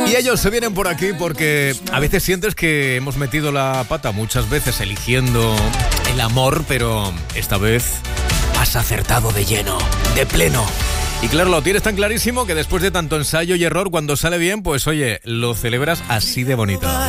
Y ellos se vienen por aquí porque a veces sientes que hemos metido la pata muchas veces eligiendo el amor, pero esta vez has acertado de lleno, de pleno. Y claro, lo tienes tan clarísimo que después de tanto ensayo y error, cuando sale bien, pues oye, lo celebras así de bonito.